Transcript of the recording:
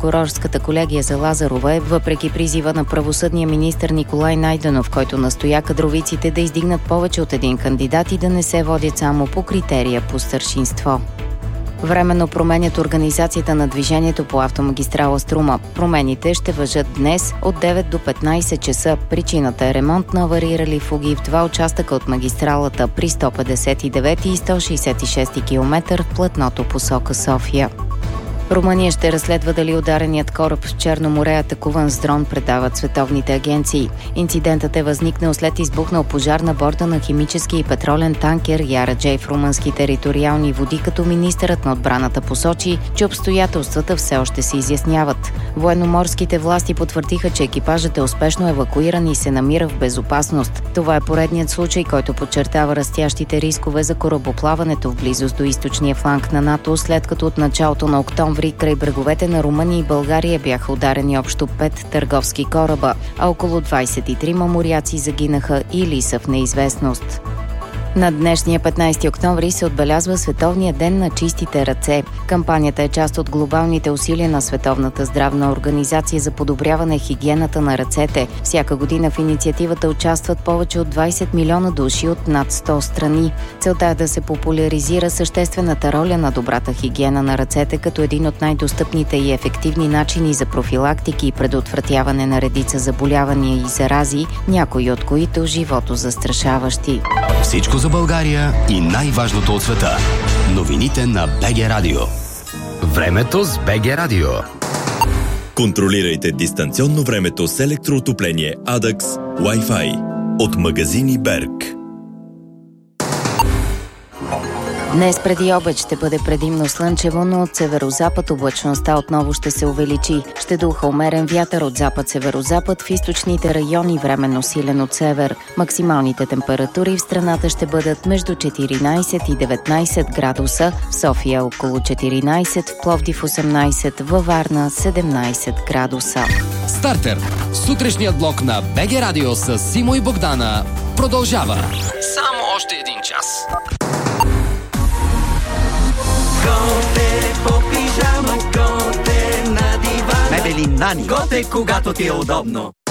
прокурорската колегия за Лазарова е, въпреки призива на правосъдния министър Николай Найденов, който настоя кадровиците да издигнат повече от един кандидат и да не се водят само по критерия по старшинство. Временно променят организацията на движението по автомагистрала Струма. Промените ще важат днес от 9 до 15 часа. Причината е ремонт на аварирали фуги в два участъка от магистралата при 159 и 166 км в платното посока София. Румъния ще разследва дали удареният кораб в Черно море атакуван с дрон, предават световните агенции. Инцидентът е възникнал след избухнал пожар на борда на химически и петролен танкер Яра Джей в румънски териториални води, като министърът на отбраната посочи, че обстоятелствата все още се изясняват. Военноморските власти потвърдиха, че екипажът е успешно евакуиран и се намира в безопасност. Това е поредният случай, който подчертава растящите рискове за корабоплаването в близост до източния фланг на НАТО, след като от началото на октомври край бреговете на Румъния и България бяха ударени общо 5 търговски кораба, а около 23 моряци загинаха или са в неизвестност. На днешния 15 октомври се отбелязва Световния ден на чистите ръце. Кампанията е част от глобалните усилия на Световната здравна организация за подобряване хигиената на ръцете. Всяка година в инициативата участват повече от 20 милиона души от над 100 страни. Целта е да се популяризира съществената роля на добрата хигиена на ръцете като един от най-достъпните и ефективни начини за профилактики и предотвратяване на редица заболявания и зарази, някои от които живото застрашаващи. Всичко за България и най-важното от света. Новините на БГ Радио. Времето с БГ Радио. Контролирайте дистанционно времето с електроотопление Adax Wi-Fi от магазини Берг. Днес преди обед ще бъде предимно слънчево, но от северозапад облачността отново ще се увеличи. Ще духа умерен вятър от запад-северозапад, в източните райони временно силен от север. Максималните температури в страната ще бъдат между 14 и 19 градуса, в София около 14, в Пловдив 18, във Варна 17 градуса. Стартер. Сутрешният блок на БГ Радио с Симо и Богдана продължава. Само още един час. Готе по пижама, готе на дивана. Мебели Нани. Готе, когато ти е удобно.